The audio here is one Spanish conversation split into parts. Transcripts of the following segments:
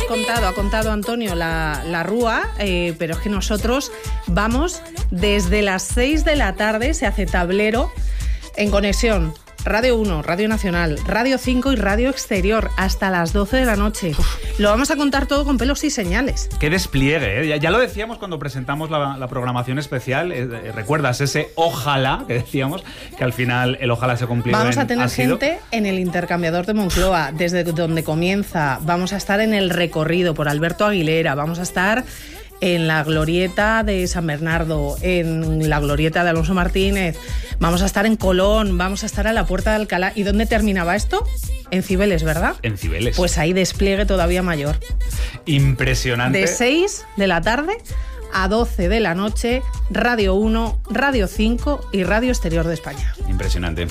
ha contado Antonio la rúa, pero es que nosotros vamos desde las 6 de la tarde, se hace tablero en conexión. Radio 1, Radio Nacional, Radio 5 y Radio Exterior, hasta las 12 de la noche. Lo vamos a contar todo con pelos y señales. ¡Qué despliegue! ¿eh? Ya lo decíamos cuando presentamos la programación especial. ¿Recuerdas ese ojalá que decíamos? Que al final el ojalá se cumplió. Vamos a tener gente en el intercambiador de Moncloa, desde donde comienza. Vamos a estar en el recorrido por Alberto Aguilera. Vamos a estar en la glorieta de San Bernardo, en la glorieta de Alonso Martínez, vamos a estar en Colón, vamos a estar a la Puerta de Alcalá. ¿Y dónde terminaba esto? En Cibeles, ¿verdad? En Cibeles. Pues ahí despliegue todavía mayor. Impresionante. De 6 de la tarde a 12 de la noche, Radio 1, Radio 5 y Radio Exterior de España. Impresionante.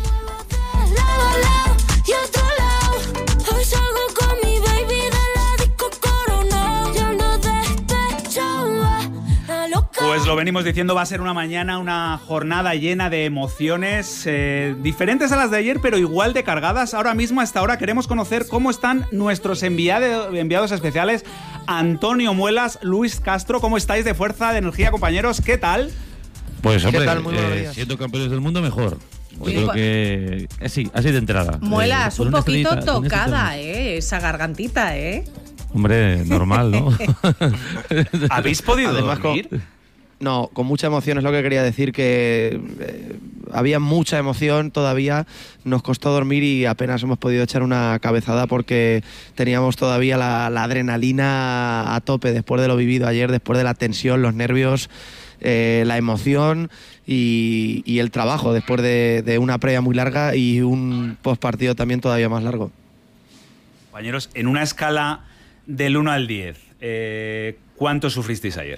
Pues lo venimos diciendo, va a ser una mañana, una jornada llena de emociones diferentes a las de ayer, pero igual de cargadas. Ahora mismo, hasta ahora, queremos conocer cómo están nuestros enviados especiales. Antonio Muelas, Luis Castro, ¿cómo estáis de fuerza, de energía, compañeros? ¿Qué tal? Pues hombre, ¿qué tal? Muy buenos días. Siendo campeones del mundo, mejor. Yo creo que sí, así de entrada. Muelas, un poquito tocada, esa gargantita, Hombre, normal, ¿no? ¿Habéis podido dormir? No, con mucha emoción, es lo que quería decir, que había mucha emoción todavía, nos costó dormir y apenas hemos podido echar una cabezada porque teníamos todavía la adrenalina a tope después de lo vivido ayer, después de la tensión, los nervios, la emoción y el trabajo después de una previa muy larga y un postpartido también todavía más largo. Compañeros, en una escala del 1 al 10, ¿cuánto sufristeis ayer?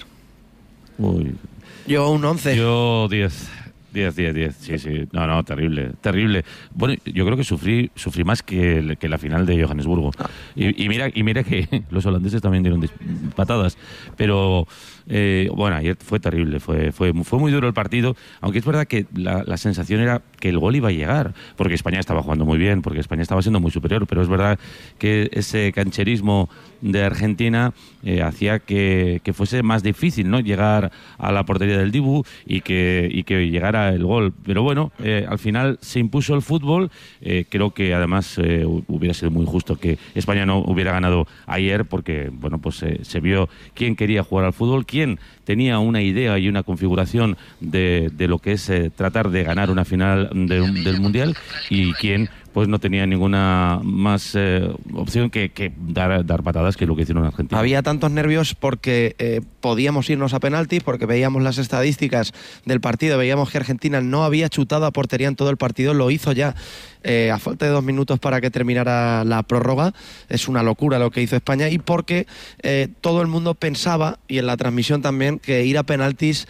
Uy. Yo un 11. Yo 10. 10. Sí. No, terrible. Bueno, yo creo que sufrí más que la final de Johannesburgo. Y mira que los holandeses también dieron patadas. Pero bueno, ayer fue terrible. Fue muy duro el partido. Aunque es verdad que la sensación era que el gol iba a llegar. Porque España estaba jugando muy bien, porque España estaba siendo muy superior. Pero es verdad que ese cancherismo de Argentina hacía que fuese más difícil, ¿no? Llegar a la portería del Dibu y que llegara el gol. Pero bueno, al final se impuso el fútbol. Creo que además hubiera sido muy justo que España no hubiera ganado ayer porque, bueno, pues se vio quién quería jugar al fútbol, quién tenía una idea y una configuración de lo que es tratar de ganar una final del Mundial y quién pues no tenía ninguna más opción que dar patadas, que es lo que hicieron en Argentina. Había tantos nervios porque podíamos irnos a penaltis, porque veíamos las estadísticas del partido, veíamos que Argentina no había chutado a portería en todo el partido, lo hizo ya a falta de 2 minutos para que terminara la prórroga. Es una locura lo que hizo España, y porque todo el mundo pensaba, y en la transmisión también, que ir a penaltis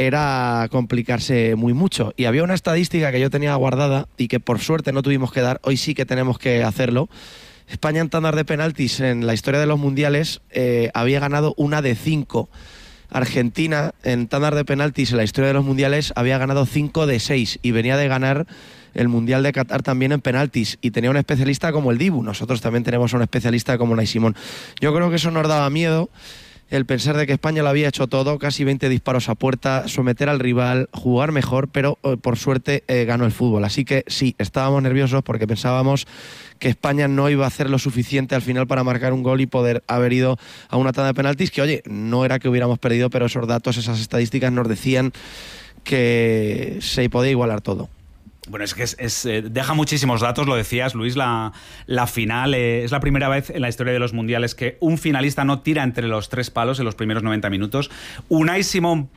era complicarse muy mucho. Y había una estadística que yo tenía guardada y que por suerte no tuvimos que dar, hoy sí que tenemos que hacerlo. España en tándar de penaltis en la historia de los mundiales había ganado 1 de 5. Argentina en tándar de penaltis en la historia de los mundiales había ganado 5 de 6 y venía de ganar el Mundial de Qatar también en penaltis y tenía un especialista como el Dibu. Nosotros también tenemos un especialista como Unai Simón. Yo creo que eso nos daba miedo, el pensar de que España lo había hecho todo, casi 20 disparos a puerta, someter al rival, jugar mejor, pero por suerte ganó el fútbol. Así que sí, estábamos nerviosos porque pensábamos que España no iba a hacer lo suficiente al final para marcar un gol y poder haber ido a una tanda de penaltis, que oye, no era que hubiéramos perdido, pero esos datos, esas estadísticas nos decían que se podía igualar todo. Bueno, es que deja muchísimos datos, lo decías, Luis, la final es la primera vez en la historia de los mundiales que un finalista no tira entre los 3 palos en los primeros 90 minutos. Unai Simón,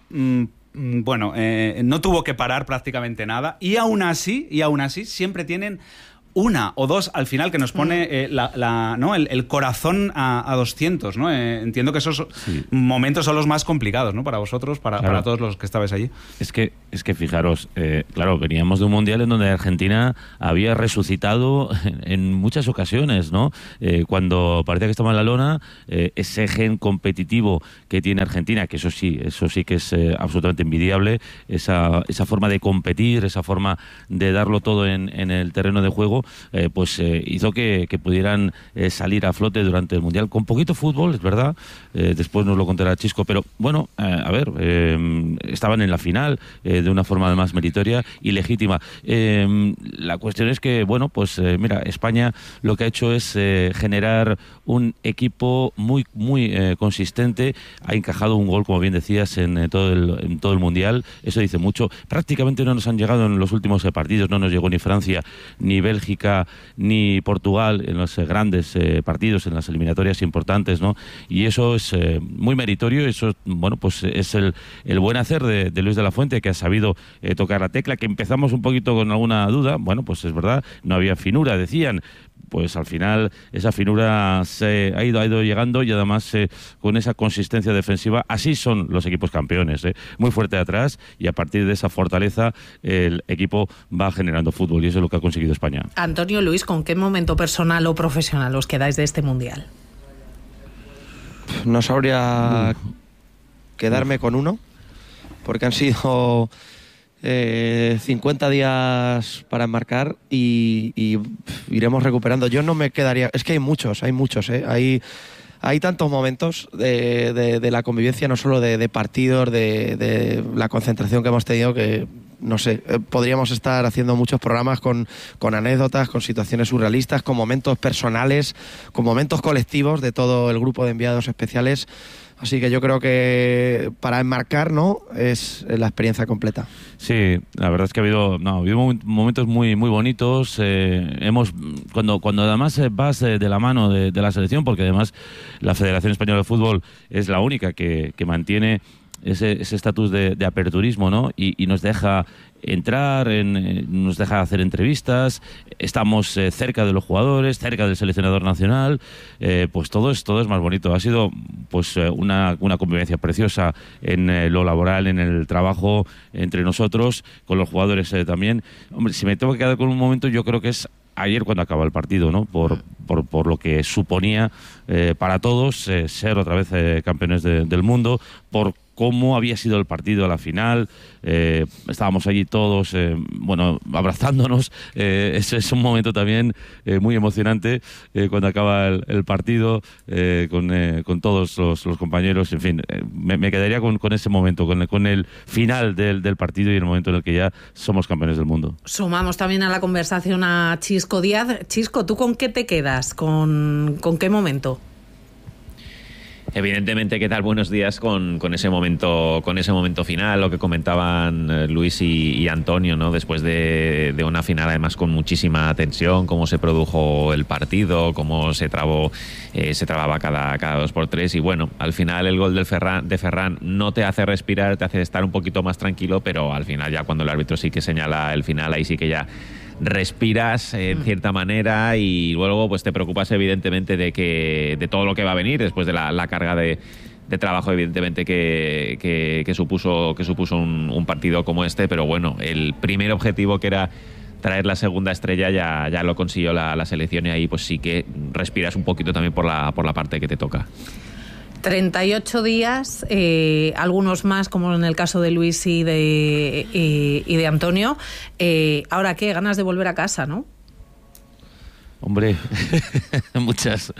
no tuvo que parar prácticamente nada, y aún así siempre tienen 1 o 2 al final que nos pone el corazón a 200, ¿no? Entiendo que esos momentos son los más complicados, ¿no? Para vosotros, para todos los que estabais allí. Es que fijaros, claro, veníamos de un mundial en donde Argentina había resucitado en muchas ocasiones, ¿no? Cuando parecía que estaba en la lona, ese gen competitivo que tiene Argentina, que eso sí que es absolutamente envidiable, esa forma de competir, esa forma de darlo todo en el terreno de juego, equipo, hizo que pudieran salir a flote durante el Mundial con poquito fútbol, es verdad, después nos lo contará Chisco, pero bueno, estaban en la final de una forma además meritoria y legítima. La cuestión es que, mira, España lo que ha hecho es generar un equipo muy consistente, ha encajado un gol, como bien decías, en todo el Mundial, eso dice mucho. Prácticamente no nos han llegado en los últimos partidos, no nos llegó ni Francia, ni Bélgica, ni Portugal en los grandes partidos, en las eliminatorias importantes, ¿no? Y eso es muy meritorio, eso es el buen hacer de Luis de la Fuente, que ha sabido tocar la tecla, que empezamos un poquito con alguna duda, es verdad, no había finura, decían, pues al final esa finura se ha ido llegando y además con esa consistencia defensiva, así son los equipos campeones, muy fuerte atrás, y a partir de esa fortaleza el equipo va generando fútbol, y eso es lo que ha conseguido España. Antonio, Luis, ¿con qué momento personal o profesional os quedáis de este Mundial? No sabría quedarme con uno, porque han sido 50 días para enmarcar y iremos recuperando. Yo no me quedaría, es que hay muchos, hay tantos momentos de la convivencia, no solo de partidos, de la concentración que hemos tenido, que no sé, podríamos estar haciendo muchos programas con anécdotas, con situaciones surrealistas, con momentos personales, con momentos colectivos de todo el grupo de enviados especiales. Así que yo creo que para enmarcar, ¿no?, es la experiencia completa. Sí, la verdad es que ha habido momentos muy bonitos. Cuando además vas de la mano de la selección, porque además la Federación Española de Fútbol es la única que mantiene ese estatus de aperturismo, ¿no? Y nos deja entrar, nos deja hacer entrevistas, estamos cerca de los jugadores, cerca del seleccionador nacional, pues todo es más bonito. Ha sido una convivencia preciosa en lo laboral, en el trabajo entre nosotros, con los jugadores también. Hombre, si me tengo que quedar con un momento, yo creo que es ayer cuando acaba el partido, ¿no? Por lo que suponía para todos ser otra vez campeones del mundo, por cómo había sido el partido a la final. Estábamos allí todos, abrazándonos. Es un momento también muy emocionante cuando acaba el partido con todos los compañeros. En fin, me quedaría con ese momento, con el final del partido y el momento en el que ya somos campeones del mundo. Sumamos también a la conversación a Chisco Díaz. Chisco, ¿tú con qué te quedas? ¿Con qué momento? Evidentemente, ¿qué tal? Buenos días con ese momento final, lo que comentaban Luis y Antonio, ¿no? Después de una final, además con muchísima tensión, cómo se produjo el partido, cómo se trababa cada 2x3, y bueno, al final el gol de Ferran no te hace respirar, te hace estar un poquito más tranquilo, pero al final ya cuando el árbitro sí que señala el final, ahí sí que ya respiras en cierta manera, y luego pues te preocupas evidentemente de todo lo que va a venir después de la carga de trabajo, evidentemente, que supuso un partido como este. Pero bueno, el primer objetivo, que era traer la segunda estrella, ya lo consiguió la selección, y ahí pues sí que respiras un poquito también por la parte que te toca. 38 días, algunos más, como en el caso de Luis y de Antonio. Ahora, ¿qué? Ganas de volver a casa, ¿no? Hombre, muchas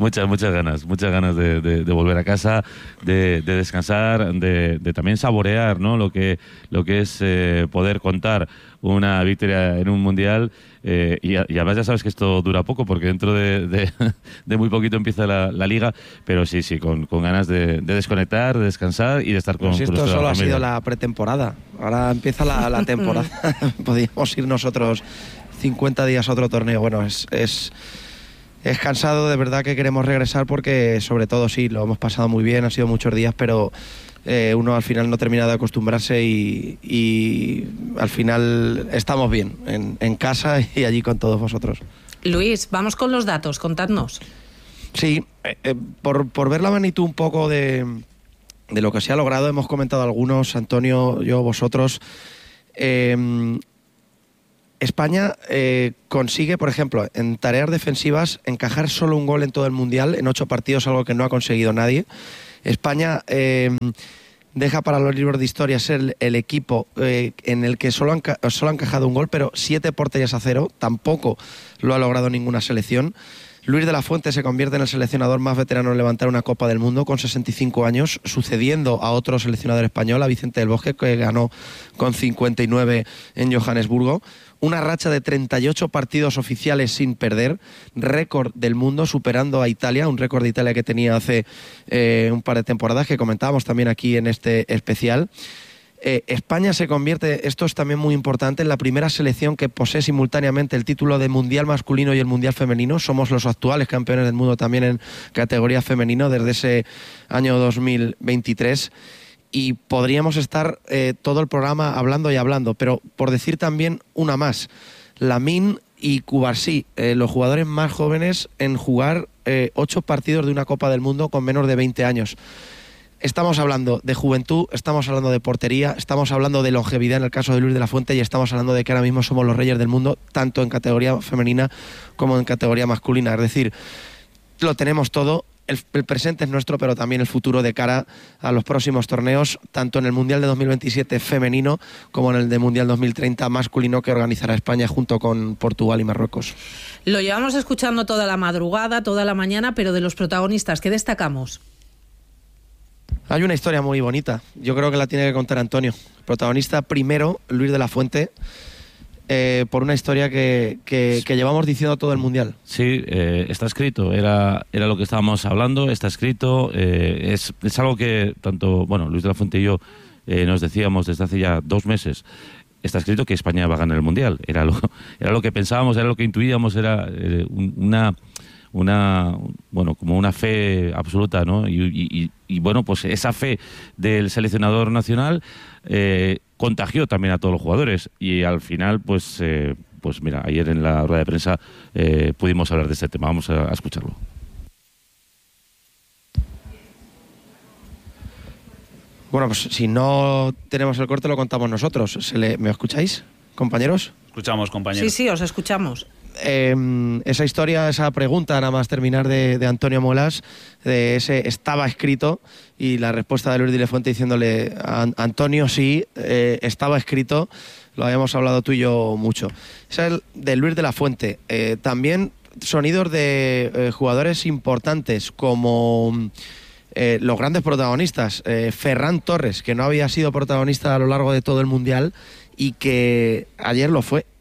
ganas de volver a casa, de descansar, de también saborear, ¿no?, lo que es poder contar una victoria en un mundial, y además ya sabes que esto dura poco, porque dentro de muy poquito empieza la liga, pero sí, con ganas de desconectar, de descansar y de estar con esto nuestra solo familia. Ha sido la pretemporada, ahora empieza la temporada. Podríamos ir nosotros 50 días a otro torneo. Bueno, es cansado, de verdad que queremos regresar, porque sobre todo sí, lo hemos pasado muy bien, han sido muchos días, pero uno al final no termina de acostumbrarse, y al final estamos bien en casa y allí con todos vosotros. Luis, vamos con los datos, contadnos. Sí, por ver la magnitud un poco de lo que se ha logrado, hemos comentado algunos, Antonio, yo, vosotros. España consigue, por ejemplo, en tareas defensivas, encajar solo un gol en todo el Mundial, en 8 partidos, algo que no ha conseguido nadie. España deja para los libros de historia ser el equipo en el que solo ha encajado un gol, pero 7 porterías a 0, tampoco lo ha logrado ninguna selección. Luis de la Fuente se convierte en el seleccionador más veterano en levantar una Copa del Mundo con 65 años, sucediendo a otro seleccionador español, a Vicente del Bosque, que ganó con 59 en Johannesburgo. Una racha de 38 partidos oficiales sin perder, récord del mundo, superando a Italia, un récord de Italia que tenía hace un par de temporadas, que comentábamos también aquí en este especial. España se convierte, esto es también muy importante, en la primera selección que posee simultáneamente el título de Mundial masculino y el Mundial femenino. Somos los actuales campeones del mundo también en categoría femenino desde ese año 2023. Y podríamos estar todo el programa hablando y hablando, pero por decir también una más, Lamine y Cubarsí, los jugadores más jóvenes en jugar 8 partidos de una Copa del Mundo con menos de 20 años. Estamos hablando de juventud, estamos hablando de portería, estamos hablando de longevidad en el caso de Luis de la Fuente, y estamos hablando de que ahora mismo somos los reyes del mundo, tanto en categoría femenina como en categoría masculina. Es decir, lo tenemos todo. El presente es nuestro, pero también el futuro de cara a los próximos torneos, tanto en el Mundial de 2027 femenino como en el de Mundial 2030 masculino, que organizará España junto con Portugal y Marruecos. Lo llevamos escuchando toda la madrugada, toda la mañana, pero de los protagonistas, ¿qué destacamos? Hay una historia muy bonita, yo creo que la tiene que contar Antonio. Protagonista primero, Luis de la Fuente, por una historia que llevamos diciendo todo el Mundial. Sí, está escrito, era lo que estábamos hablando, está escrito, es algo que tanto, Luis de la Fuente y yo nos decíamos desde hace ya 2 meses. Está escrito que España va a ganar el Mundial, era lo que pensábamos, era lo que intuíamos, era como una fe absoluta, ¿no? Y pues esa fe del seleccionador nacional contagió también a todos los jugadores, y al final pues mira, ayer en la rueda de prensa pudimos hablar de este tema. Vamos a escucharlo. Bueno, pues si no tenemos el corte lo contamos nosotros. ¿Me escucháis, compañeros? Escuchamos, compañeros. Sí, os escuchamos. Esa historia, esa pregunta, nada más terminar, de Antonio Molas, de ese estaba escrito, y la respuesta de Luis de la Fuente diciéndole: Antonio, sí, estaba escrito, lo habíamos hablado tú y yo mucho. Esa es de Luis de la Fuente. También sonidos de jugadores importantes como los grandes protagonistas. Ferran Torres, que no había sido protagonista a lo largo de todo el Mundial y que ayer lo fue.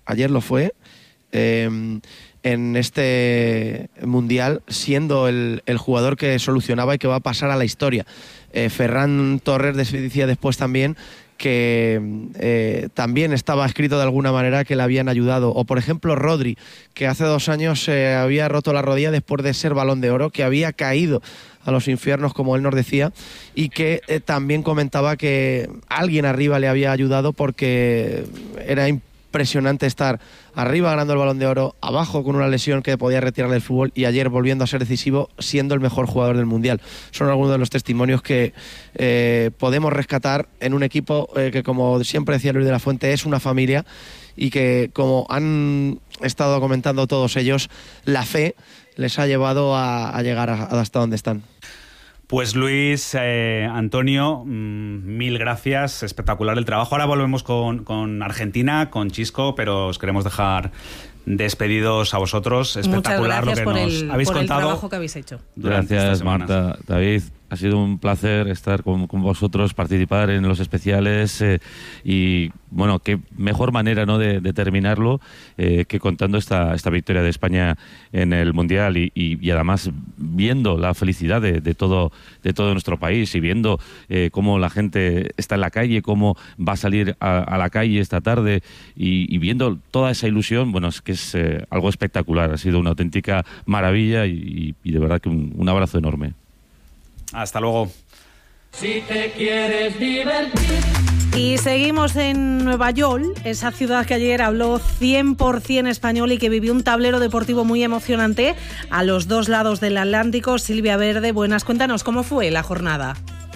En este Mundial, siendo el jugador que solucionaba y que va a pasar a la historia. Ferran Torres decía después también que también estaba escrito de alguna manera que le habían ayudado. O por ejemplo Rodri, que hace 2 años había roto la rodilla después de ser Balón de Oro, que había caído a los infiernos, como él nos decía, y que también comentaba que alguien arriba le había ayudado, porque era impresionante estar arriba ganando el Balón de Oro, abajo con una lesión que podía retirarle del fútbol, y ayer volviendo a ser decisivo, siendo el mejor jugador del Mundial. Son algunos de los testimonios que podemos rescatar en un equipo que, como siempre decía Luis de la Fuente, es una familia, y que, como han estado comentando todos ellos, la fe les ha llevado a llegar hasta donde están. Pues Luis, Antonio, 1000 gracias, espectacular el trabajo. Ahora volvemos con Argentina, con Chisco, pero os queremos dejar despedidos a vosotros. Espectacular lo que nos habéis contado. El trabajo que habéis hecho. Gracias, Marta, David. Ha sido un placer estar con vosotros, participar en los especiales, y qué mejor manera, ¿no?, de terminarlo que contando esta victoria de España en el Mundial, y además viendo la felicidad de todo nuestro país, y viendo cómo la gente está en la calle, cómo va a salir a la calle esta tarde, y viendo toda esa ilusión. Es que es algo espectacular. Ha sido una auténtica maravilla, y de verdad que un abrazo enorme. Hasta luego. Si te quieres divertir. Y seguimos en Nueva York, esa ciudad que ayer habló 100% español y que vivió un tablero deportivo muy emocionante a los 2 lados del Atlántico. Silvia Verde, buenas, cuéntanos cómo fue la jornada.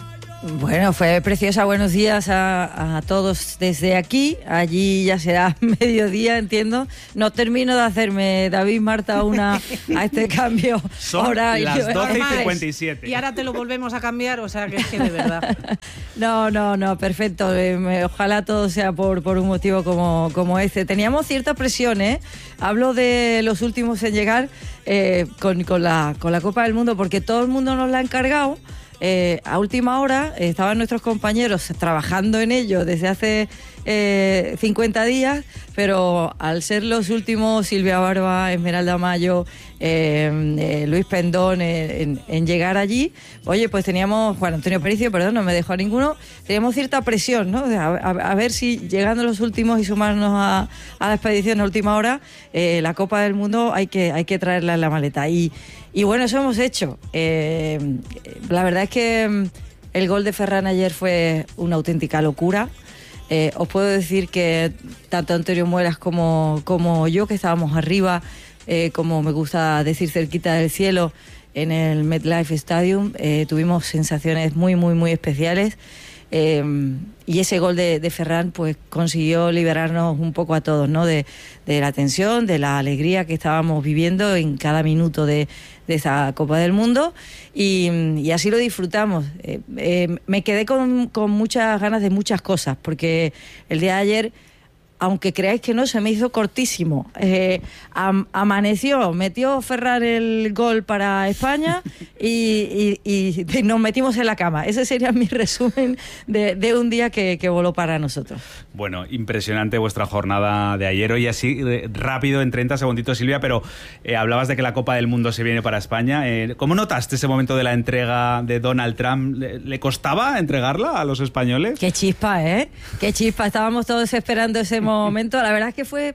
Bueno, fue preciosa. Buenos días a todos desde aquí. Allí ya será mediodía, entiendo. No termino de hacerme, David, Marta, a este cambio Son horario. las 12:57. Y ahora te lo volvemos a cambiar, o sea que es que de verdad. No, perfecto. Ojalá todo sea por un motivo como este. Teníamos cierta presión, ¿eh? Hablo de los últimos en llegar con la Copa del Mundo, porque todo el mundo nos la ha encargado. A última hora estaban nuestros compañeros trabajando en ello desde hace 50 días, pero al ser los últimos, Silvia Barba, Esmeralda Mayo, Luis Pendón, en llegar allí, oye, pues teníamos, Juan Antonio Pericio, perdón, no me dejó a ninguno, teníamos cierta presión, ¿no? A ver si llegando los últimos y sumarnos a la expedición a última hora, la Copa del Mundo hay que traerla en la maleta. Y bueno, eso hemos hecho. La verdad es que el gol de Ferran ayer fue una auténtica locura. Os puedo decir que tanto Antonio Muelas como yo, que estábamos arriba, como me gusta decir, cerquita del cielo, en el MetLife Stadium, tuvimos sensaciones muy, muy, muy especiales. Y ese gol de Ferran pues consiguió liberarnos un poco a todos, ¿no? De la tensión, de la alegría que estábamos viviendo en cada minuto de esa Copa del Mundo, y así lo disfrutamos. Me quedé con muchas ganas de muchas cosas, porque el día de ayer, aunque creáis que no, se me hizo cortísimo. Amaneció, metió Ferran el gol para España y nos metimos en la cama. Ese sería mi resumen de un día que voló para nosotros. Bueno, impresionante vuestra jornada de ayer. Hoy así, rápido, en 30 segunditos, Silvia, pero hablabas de que la Copa del Mundo se viene para España. ¿Cómo notaste ese momento de la entrega de Donald Trump? ¿Le costaba entregarla a los españoles? Qué chispa, ¿eh? Qué chispa. Estábamos todos esperando ese momento. La verdad es que fue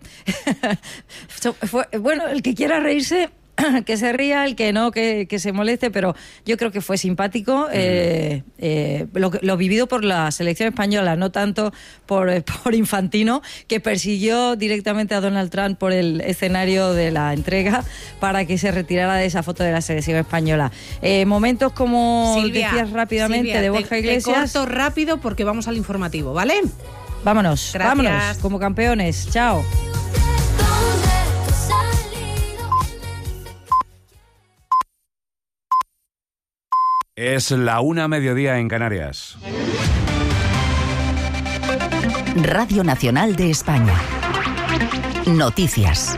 bueno, el que quiera reírse, que se ría, el que no, que se moleste, pero yo creo que fue simpático lo vivido por la selección española, no tanto por Infantino, que persiguió directamente a Donald Trump por el escenario de la entrega para que se retirara de esa foto de la selección española. Momentos como Silvia, decías rápidamente, de Borja Iglesias. Te corto rápido porque vamos al informativo, ¿vale? Vámonos, Gracias. Vámonos, como campeones. Chao. Es la 1:00 en Canarias. Radio Nacional de España. Noticias.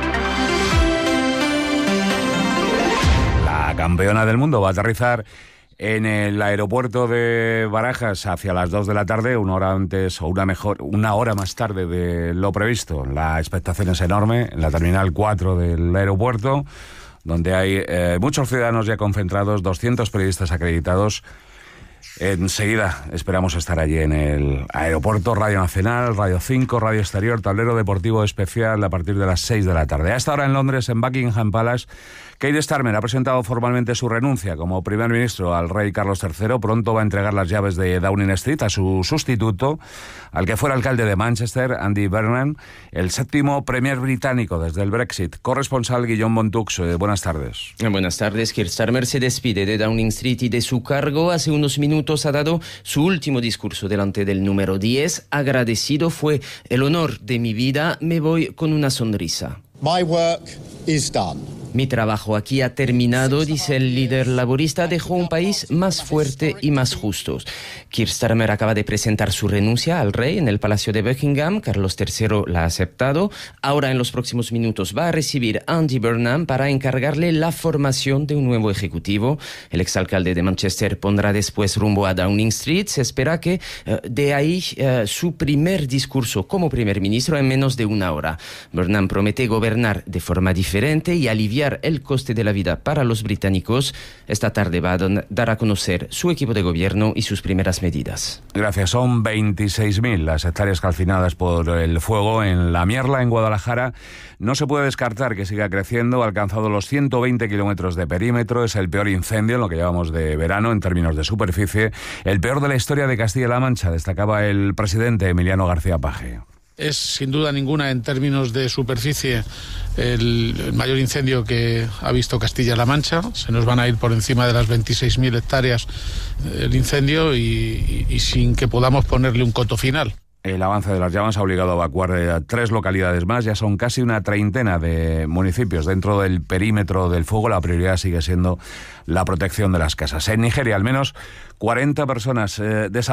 La campeona del mundo va a aterrizar en el aeropuerto de Barajas hacia las 2 de la tarde, una hora antes o una hora más tarde de lo previsto. La expectación es enorme en la terminal 4 del aeropuerto, donde hay muchos ciudadanos ya concentrados, 200 periodistas acreditados. Enseguida esperamos estar allí en el aeropuerto. Radio Nacional, Radio 5, Radio Exterior, tablero deportivo especial a partir de las 6 de la tarde. A esta hora en Londres, en Buckingham Palace, Keir Starmer ha presentado formalmente su renuncia como primer ministro al rey Carlos III. Pronto va a entregar las llaves de Downing Street a su sustituto, al que fuera alcalde de Manchester, Andy Burnham, el séptimo premier británico desde el Brexit. Corresponsal Guillaume Montux, buenas tardes. Buenas tardes. Keir Starmer se despide de Downing Street y de su cargo. Hace unos minutos ha dado su último discurso delante del número 10. Agradecido: fue el honor de mi vida, me voy con una sonrisa. My work is done. Mi trabajo aquí ha terminado, dice el líder laborista. Dejó un país más fuerte y más justo. Keir Starmer acaba de presentar su renuncia al rey en el Palacio de Buckingham. Carlos III la ha aceptado. Ahora, en los próximos minutos, va a recibir a Andy Burnham para encargarle la formación de un nuevo ejecutivo. El exalcalde de Manchester pondrá después rumbo a Downing Street. Se espera que de ahí su primer discurso como primer ministro en menos de una hora. Burnham promete gobernar de forma diferente y aliviar el coste de la vida para los británicos. Esta tarde va a dar a conocer su equipo de gobierno y sus primeras medidas. Gracias. Son 26.000 las hectáreas calcinadas por el fuego en La Mierla, en Guadalajara. No se puede descartar que siga creciendo. Ha alcanzado los 120 kilómetros de perímetro. Es el peor incendio en lo que llevamos de verano en términos de superficie. El peor de la historia de Castilla-La Mancha, destacaba el presidente Emiliano García Paje. Es sin duda ninguna, en términos de superficie, el mayor incendio que ha visto Castilla-La Mancha. Se nos van a ir por encima de las 26.000 hectáreas el incendio y sin que podamos ponerle un coto final. El avance de las llamas ha obligado a evacuar a 3 localidades más. Ya son casi una treintena de municipios dentro del perímetro del fuego. La prioridad sigue siendo la protección de las casas. En Nigeria, al menos 40 personas desaparecidas.